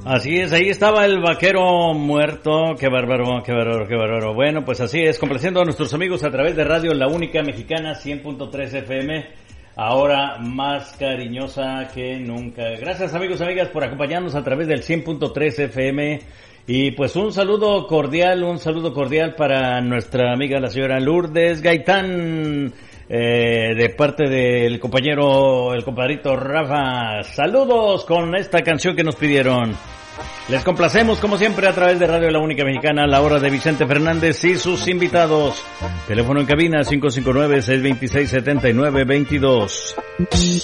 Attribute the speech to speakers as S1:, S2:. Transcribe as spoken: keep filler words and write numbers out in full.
S1: Así es, ahí estaba el vaquero muerto. Qué bárbaro, qué bárbaro, qué bárbaro. Bueno, pues así es, complaciendo a nuestros amigos a través de Radio La Única Mexicana cien punto tres F M, ahora más cariñosa que nunca. Gracias, amigos, amigas, por acompañarnos a través del cien punto tres F M. Y pues un saludo cordial, un saludo cordial para nuestra amiga la señora Lourdes Gaitán, eh, de parte del compañero, el compadrito Rafa. Saludos con esta canción que nos pidieron. Les complacemos como siempre a través de Radio La Única Mexicana, la hora de Vicente Fernández y sus invitados. Teléfono en cabina cinco cinco nueve, seis dos seis, siete nueve dos dos.